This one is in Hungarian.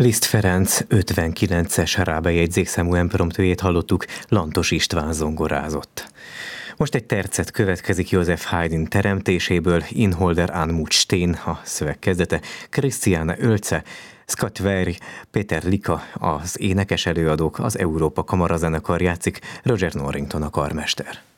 Liszt Ferenc 59-es rábejegyzékszámú impromptujét hallottuk, Lantos István zongorázott. Most egy tercet következik Joseph Haydn teremtéséből, Inholder Anmut a szöveg kezdete, Christiane Oelze, Scott Weir, Peter Lika, az énekes előadók, az Európa Kamarazenekar játszik, Roger Norrington a karmester.